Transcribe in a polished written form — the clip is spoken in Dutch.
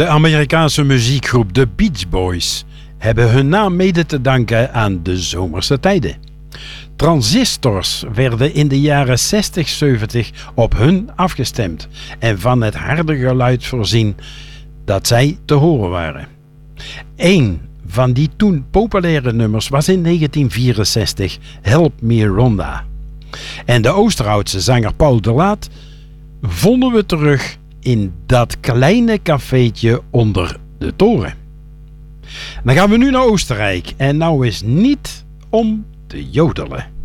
De Amerikaanse muziekgroep The Beach Boys hebben hun naam mede te danken aan de zomerse tijden. Transistors werden in de jaren 60-70 op hun afgestemd en van het harde geluid voorzien dat zij te horen waren. Eén van die toen populaire nummers was in 1964 Help Me Rhonda. En de Oosterhoutse zanger Paul de Laat vonden we terug in dat kleine cafeetje onder de toren. Dan gaan we nu naar Oostenrijk en nou is niet om te jodelen.